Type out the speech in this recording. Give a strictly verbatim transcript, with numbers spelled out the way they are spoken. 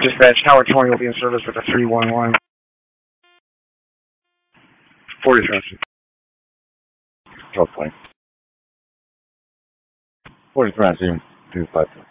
Dispatch, Tower twenty will be in service with a three one one. forty traffic. Tower twenty. forty traffic, two five two.